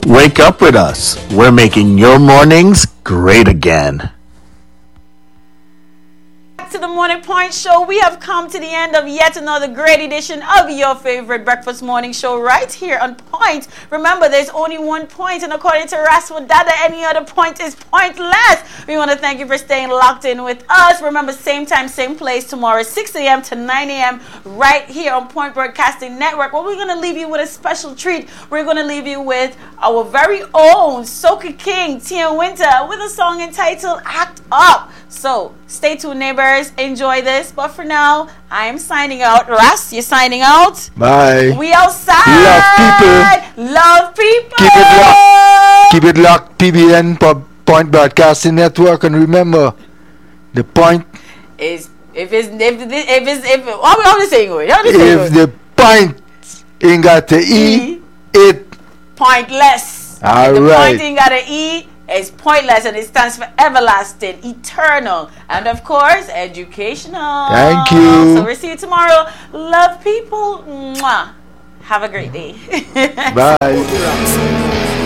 Wake up with us. We're making your mornings great again. To the Morning Point Show, we have come to the end of yet another great edition of your favorite breakfast morning show right here on Point. Remember, there's only one point, and according to Rascal Dada, any other point is pointless. We want to thank you for staying locked in with us. Remember, same time, same place tomorrow, 6 a.m. to 9 a.m. right here on Point Broadcasting Network. Well, we're going to leave you with a special treat. We're going to leave you with our very own Soca King, Tia Winter, with a song entitled Act Up. So, stay tuned, neighbors. Enjoy this. But for now, I am signing out. Ras, you're signing out? Bye. We outside. Love people. Love people. Keep it locked. Keep it locked. PBN, Point Broadcasting Network. And remember, the point is, if the point ain't got to E, it pointless. All if the right. point ain't got to E, it's pointless, and it stands for everlasting, eternal, and of course, educational. Thank you. So we'll see you tomorrow. Love people. Mwah. Have a great day. Bye.